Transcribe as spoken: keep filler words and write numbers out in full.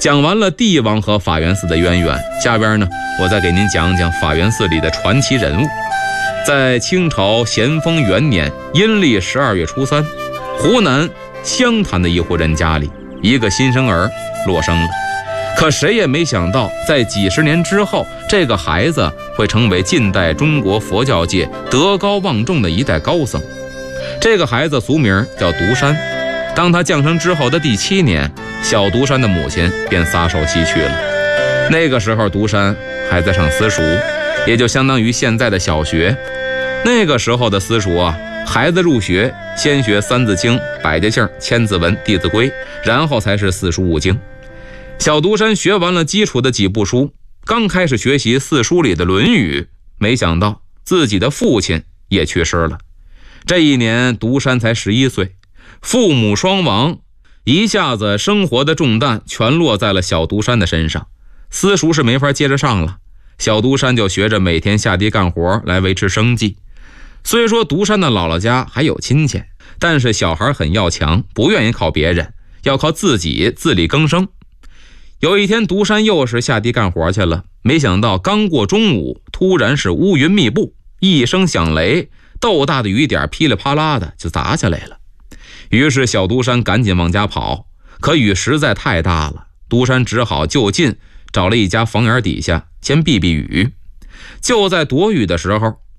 讲完了帝王和法源寺的渊源，下边呢，我再给您讲讲法源寺里的传奇人物。在清朝咸丰元年阴历十二月初三，湖南湘潭的一户人家里，一个新生儿落生了。可谁也没想到，在几十年之后，这个孩子会成为近代中国佛教界德高望重的一代高僧。这个孩子俗名叫独山。当他降生之后的第七年，小独山的母亲便撒手西去了。那个时候独山还在上私塾，也就相当于现在的小学。那个时候的私塾啊，孩子入学先学三字经、百家姓、千字文、弟子规，然后才是四书五经。小独山学完了基础的几部书，刚开始学习四书里的《论语》，没想到自己的父亲也去世了。这一年独山才十一岁，父母双亡，一下子生活的重担全落在了小独山的身上。私塾是没法接着上了，小独山就学着每天下地干活来维持生计。虽说独山的姥姥家还有亲戚，但是小孩很要强，不愿意靠别人，要靠自己自力更生。有一天独山又是下地干活去了，没想到刚过中午，突然是乌云密布，一声响雷，豆大的雨点噼里啪啦的就砸下来了。于是小独山赶紧往家跑，可雨实在太大了，独山只好就近找了一家房檐底下先避避雨。就在躲雨的时候，